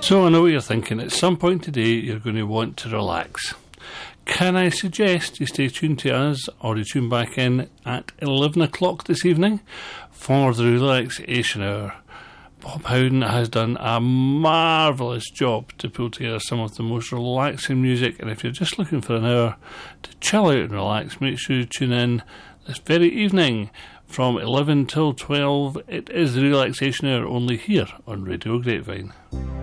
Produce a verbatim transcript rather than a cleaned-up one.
So I know what you're thinking. At some point today, you're going to want to relax. Can I suggest you stay tuned to us, or you tune back in at eleven o'clock this evening for the Relaxation Hour. Bob Howden has done a marvellous job to pull together some of the most relaxing music, and if you're just looking for an hour to chill out and relax, make sure you tune in this very evening from eleven till twelve. It is the Relaxation Hour, only here on Radio Grapevine.